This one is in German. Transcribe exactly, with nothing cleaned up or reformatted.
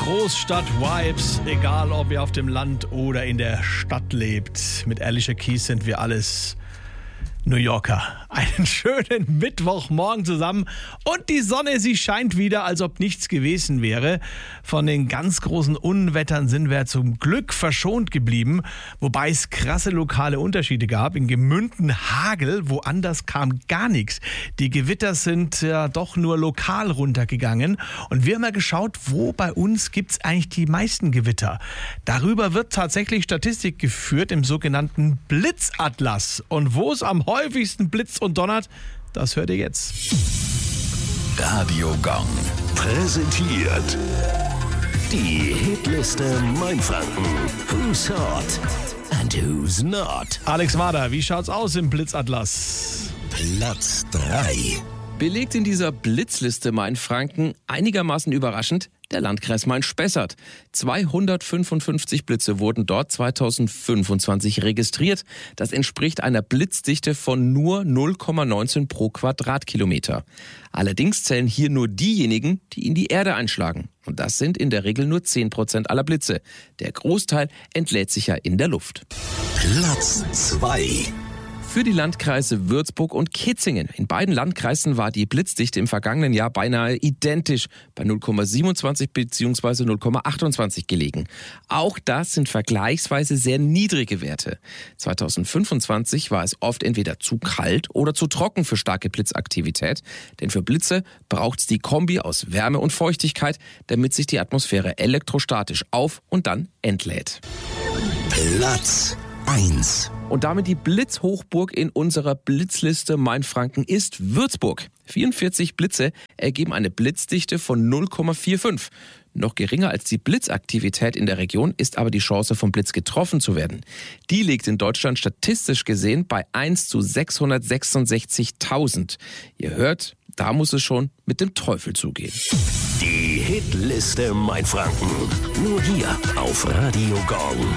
Großstadt-Vibes, egal ob ihr auf dem Land oder in der Stadt lebt. Mit Alicia Keys sind wir alles New Yorker. Einen schönen Mittwochmorgen zusammen und die Sonne, sie scheint wieder, als ob nichts gewesen wäre. Von den ganz großen Unwettern sind wir zum Glück verschont geblieben, wobei es krasse lokale Unterschiede gab. In Gemünden Hagel, woanders kam gar nichts. Die Gewitter sind ja doch nur lokal runtergegangen und wir haben mal geschaut, wo bei uns gibt es eigentlich die meisten Gewitter. Darüber wird tatsächlich Statistik geführt im sogenannten Blitzatlas. Und wo es am häufigsten blitzt und donnert, das hört ihr jetzt. Radio Gong präsentiert die Hitliste Mainfranken. Who's hot and who's not? Alex Wader, wie schaut's aus im Blitzatlas? Platz drei. Belegt in dieser Blitzliste Mainfranken einigermaßen überraschend der Landkreis Main-Spessart. zweihundertfünfundfünfzig Blitze wurden dort zweitausendfünfundzwanzig registriert. Das entspricht einer Blitzdichte von nur null Komma neunzehn pro Quadratkilometer. Allerdings zählen hier nur diejenigen, die in die Erde einschlagen. Und das sind in der Regel nur zehn Prozent aller Blitze. Der Großteil entlädt sich ja in der Luft. Platz zwei. Für die Landkreise Würzburg und Kitzingen. In beiden Landkreisen war die Blitzdichte im vergangenen Jahr beinahe identisch bei null Komma siebenundzwanzig bzw. null Komma achtundzwanzig gelegen. Auch das sind vergleichsweise sehr niedrige Werte. zweitausendfünfundzwanzig war es oft entweder zu kalt oder zu trocken für starke Blitzaktivität. Denn für Blitze braucht es die Kombi aus Wärme und Feuchtigkeit, damit sich die Atmosphäre elektrostatisch auf- und dann entlädt. Platz eins. Und damit die Blitzhochburg in unserer Blitzliste Mainfranken ist Würzburg. vierundvierzig Blitze ergeben eine Blitzdichte von null Komma fünfundvierzig. Noch geringer als die Blitzaktivität in der Region ist aber die Chance, vom Blitz getroffen zu werden. Die liegt in Deutschland statistisch gesehen bei eins zu sechshundertsechsundsechzigtausend. Ihr hört, da muss es schon mit dem Teufel zugehen. Die Hitliste Mainfranken. Nur hier auf Radio Gong.